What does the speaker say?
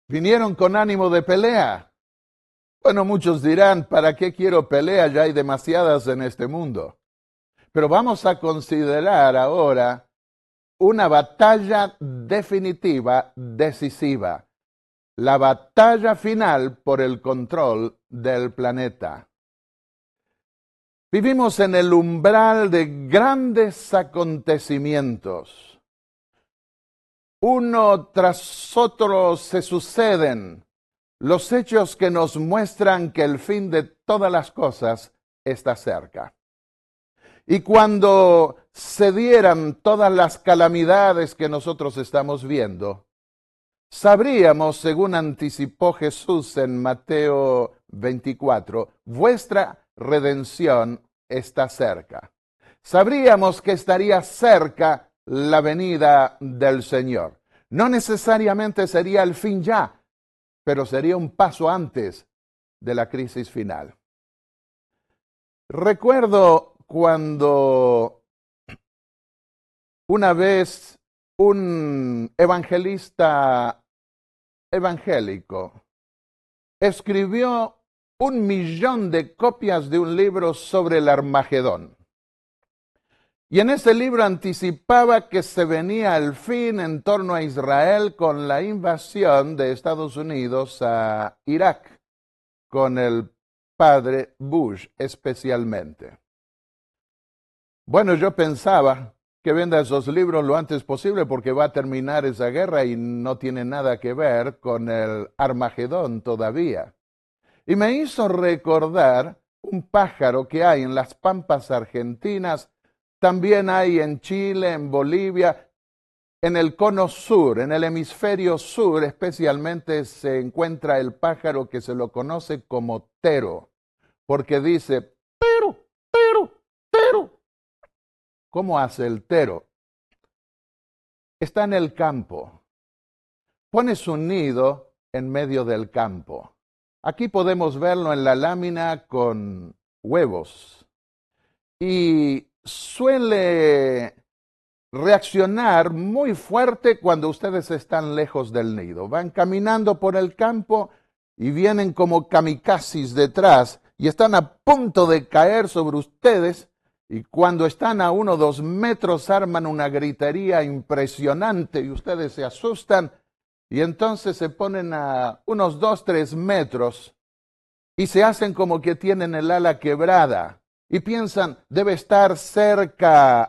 Vinieron con ánimo de pelea. Bueno, muchos dirán, ¿para qué quiero pelea? Ya hay demasiadas en este mundo. Pero vamos a considerar ahora una batalla definitiva, decisiva. La batalla final por el control del planeta. Vivimos en el umbral de grandes acontecimientos. Uno tras otro se suceden los hechos que nos muestran que el fin de todas las cosas está cerca. Y cuando se dieran todas las calamidades que nosotros estamos viendo, sabríamos, según anticipó Jesús en Mateo 24, vuestra redención está cerca. Sabríamos que estaría cerca la venida del Señor. No necesariamente sería el fin ya, pero sería un paso antes de la crisis final. Recuerdo cuando una vez un evangelista evangélico escribió 1.000.000 de copias de un libro sobre el Armagedón. Y en ese libro anticipaba que se venía el fin en torno a Israel con la invasión de Estados Unidos a Irak, con el padre Bush especialmente. Bueno, yo pensaba que venda esos libros lo antes posible porque va a terminar esa guerra y no tiene nada que ver con el Armagedón todavía. Y me hizo recordar un pájaro que hay en las pampas argentinas, también hay en Chile, en Bolivia, en el cono sur, en el hemisferio sur especialmente se encuentra el pájaro que se lo conoce como tero, porque dice, tero, tero, tero. ¿Cómo hace el tero? Está en el campo, pone su nido en medio del campo. Aquí podemos verlo en la lámina con huevos y suele reaccionar muy fuerte cuando ustedes están lejos del nido. Van caminando por el campo y vienen como kamikazes detrás y están a punto de caer sobre ustedes y cuando están a 1 o 2 metros arman una gritería impresionante y ustedes se asustan y entonces se ponen a unos 2 o 3 metros y se hacen como que tienen el ala quebrada y piensan, debe estar cerca